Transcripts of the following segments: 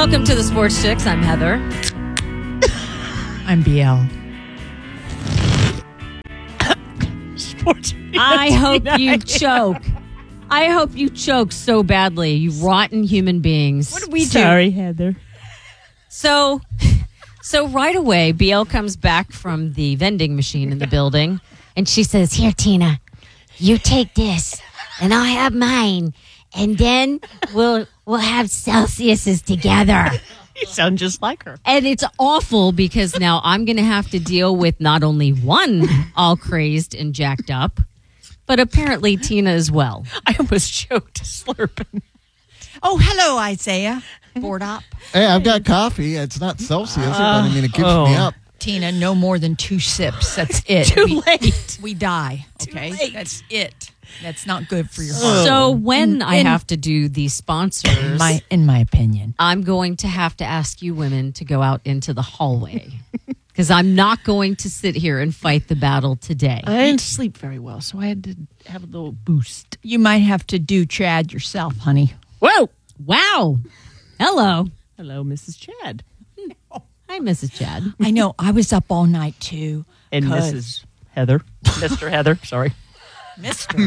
Welcome to the Sports Chicks. I'm Heather. I'm BL. Sports. I hope you choke. I hope you choke so badly, you rotten human beings. What do we do? Sorry, Heather. So right away, BL comes back from the vending machine in the building, and she says, "Here, Tina, you take this, and I'll have mine, and then we'll have Celsiuses together." You sound just like her. And it's awful because now I'm going to have to deal with not only one all crazed and jacked up, but apparently Tina as well. I almost choked slurping. Oh, hello, Isaiah. Board up. Hey, I've got coffee. It's not Celsius, but I mean, it keeps me up. Tina, no more than 2 sips. That's it. Too late. We die. Okay? late. That's it. That's not good for your heart. So when I have to do these sponsors, In my opinion. I'm going to have to ask you women to go out into the hallway because I'm not going to sit here and fight the battle today. I didn't sleep very well, so I had to have a little boost. You might have to do Chad yourself, honey. Whoa. Wow. Hello. Hello, Mrs. Chad. Hi, Mrs. Chad. I know. I was up all night, too. And 'cause- Mrs. Heather. Mr. Heather, sorry. Mr.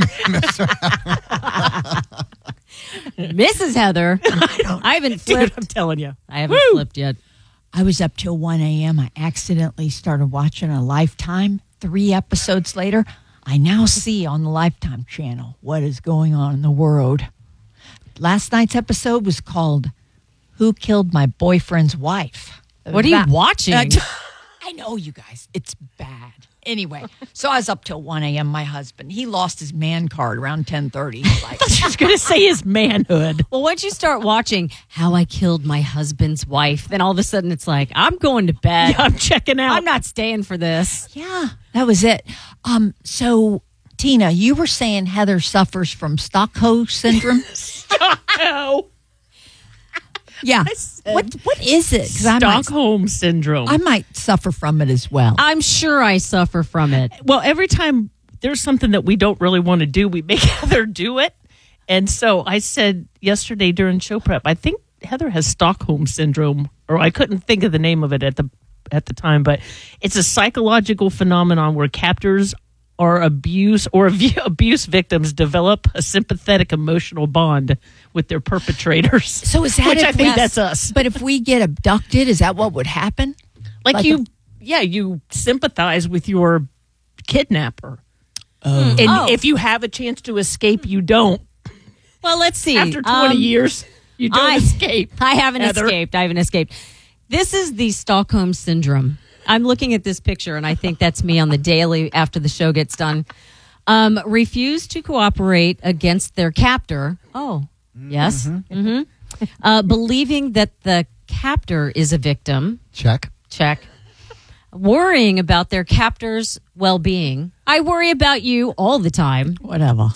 Mrs. Heather. I haven't Dude, flipped. I'm telling you. I haven't flipped yet. I was up till 1 a.m. I accidentally started watching a Lifetime. 3 episodes later, I now see on the Lifetime channel what is going on in the world. Last night's episode was called Who Killed My Boyfriend's Wife? What are you watching? I know, you guys. It's bad. Anyway, so I was up till 1 a.m. My husband, he lost his man card around 10:30. He's like, I was going to say his manhood. Well, once you start watching How I Killed My Husband's Wife, then all of a sudden it's like, I'm going to bed. Yeah, I'm checking out. I'm not staying for this. yeah, that was it. So, Tina, you were saying Heather suffers from Stockholm syndrome? No. Yeah. What is it? 'Cause Stockholm syndrome. I might suffer from it as well. I'm sure I suffer from it. Well, every time there's something that we don't really want to do, we make Heather do it. And so I said yesterday during show prep, I think Heather has Stockholm syndrome, or I couldn't think of the name of it at the time, but it's a psychological phenomenon where captors or abuse victims develop a sympathetic emotional bond with their perpetrators. So is that which if I think we- that's us. But if we get abducted, is that what would happen? Like you sympathize with your kidnapper. And Oh. if you have a chance to escape, you don't. Well, let's see. After 20 years, you don't escape. I haven't Heather. escaped. This is the Stockholm syndrome. I'm looking at this picture, and I think that's me on the daily after the show gets done. Refuse to cooperate against their captor. Oh, yes. Mm-hmm. Believing that the captor is a victim. Check. Check. Worrying about their captor's well-being. I worry about you all the time. Whatever.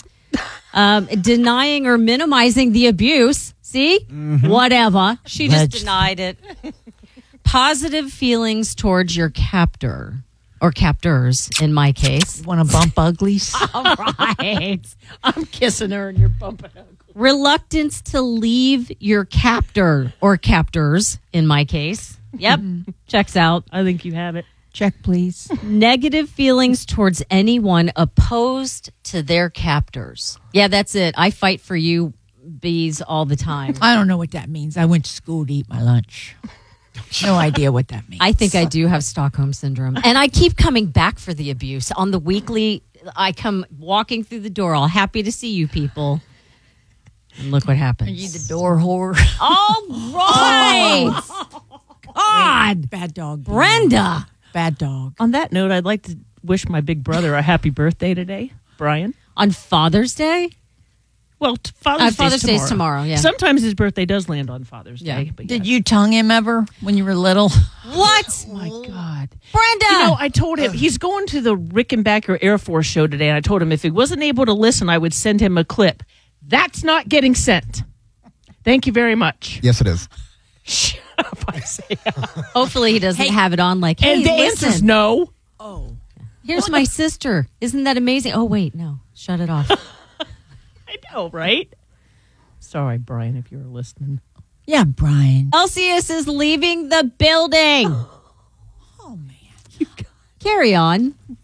Denying or minimizing the abuse. See? Whatever. She just denied it. Positive feelings towards your captor or captors, in my case. Want to bump uglies? All right. I'm kissing her and you're bumping her. Reluctance to leave your captor or captors, in my case. Yep. Checks out. I think you have it. Check, please. Negative feelings towards anyone opposed to their captors. Yeah, that's it. I fight for you bees all the time. I don't know what that means. I went to school to eat my lunch. No idea what that means. I think I do have Stockholm syndrome. And I keep coming back for the abuse. On the weekly, I come walking through the door, all happy to see you people. And look what happens. Are you the door whore? All right. God. Bad dog. Brenda. Bad dog. On that note, I'd like to wish my big brother a happy birthday today, Brian. On Father's Day? Well, Father's Day's tomorrow, yeah. Sometimes his birthday does land on Father's Yeah. Day. But Did you tongue him ever when you were little? What? Oh, my God. Brenda. You know, I told him he's going to the Rickenbacker Air Force show today, and I told him if he wasn't able to listen, I would send him a clip. That's not getting sent. Thank you very much. Yes, it is. Shut up, Isaiah. Hopefully he doesn't have it on like, hey, And the listen. answer's no. Oh. Here's my sister. Isn't that amazing? Oh, wait, no. Shut it off. I know, right? Sorry, Brian, if you were listening. Yeah, Brian. Celsius is leaving the building. Oh, man. Carry on.